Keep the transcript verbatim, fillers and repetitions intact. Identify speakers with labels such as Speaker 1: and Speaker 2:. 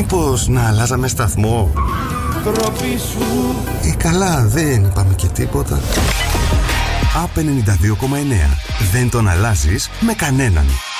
Speaker 1: Μήπως να αλλάζαμε σταθμό? Ε, καλά, δεν είπαμε και τίποτα. Απ' ενενήντα δύο κόμμα εννέα. Δεν τον αλλάζεις με κανέναν.